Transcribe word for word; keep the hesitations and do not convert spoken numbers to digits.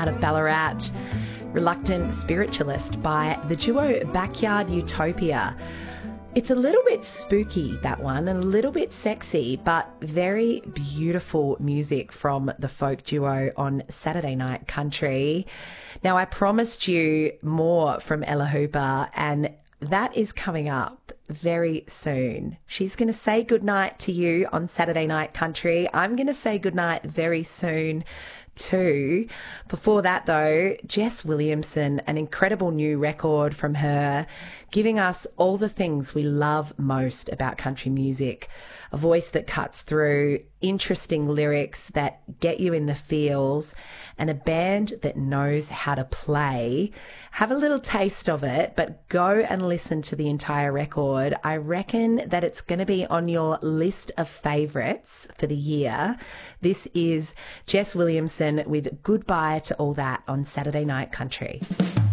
out of Ballarat. Reluctant Spiritualist by the duo Backyard Utopia. It's a little bit spooky, that one, and a little bit sexy, but very beautiful music from the folk duo on Saturday Night Country. Now, I promised you more from Ella Hooper, and that is coming up very soon. She's going to say goodnight to you on Saturday Night Country. I'm going to say goodnight very soon too. Before that, though, Jess Williamson, an incredible new record from her, giving us all the things we love most about country music. A voice that cuts through, interesting lyrics that get you in the feels, and a band that knows how to play. Have a little taste of it, but go and listen to the entire record. I reckon that it's going to be on your list of favourites for the year. This is Jess Williamson with Goodbye to All That on Saturday Night Country.